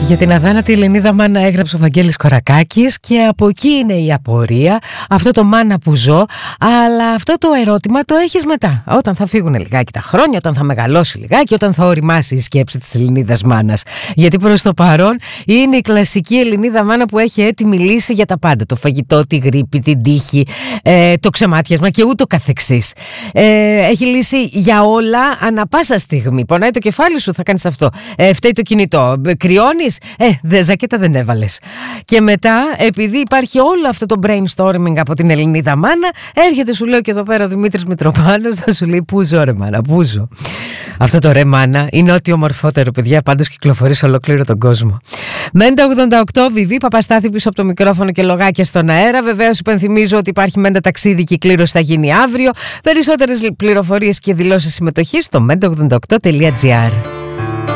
Για την αδάνατη Ελληνίδα μάνα έγραψε ο Βαγγέλης Κορακάκης και από εκεί είναι η απορία, αυτό το μάνα που ζω, αλλά αυτό το ερώτημα το έχεις μετά, όταν θα φύγουν λιγάκι τα χρόνια, όταν θα μεγαλώσει λιγάκι, όταν θα οριμάσει η σκέψη της Ελληνίδας μάνας. Γιατί προς το παρόν είναι η κλασική Ελληνίδα μάνα που έχει έτοιμη λύση για τα πάντα, το φαγητό, τη γρίπη, την τύχη, το ξεμάτιασμα και ούτω καθεξής. Έχει λύση για όλα ανά πάσα στιγμή. Πονάει το κεφάλι σου, θα κάνεις αυτό. Φταίει το κινητό. Κρυώνεις, ζακέτα δεν έβαλες. Και μετά, επειδή υπάρχει όλο αυτό το brainstorming από την Ελληνίδα μάνα, έρχεται, σου λέω και εδώ πέρα ο Δημήτρης Μητροπάνος, θα σου λέει πού ζω ρε μάνα, πού ζω. Αυτό το ρε μάνα είναι ό,τι ομορφότερο, παιδιά, πάντως κυκλοφορεί σε ολόκληρο τον κόσμο. Μέντα 88, Βιβί Παπαστάθη πίσω από το μικρόφωνο και λογάκια στον αέρα. Βεβαίως υπενθυμίζω ότι υπάρχει Μέντα ταξίδι και η κλήρωση θα γίνει αύριο. Περισσότερες πληροφορίες και δηλώσεις συμμετοχής στο menta88.gr.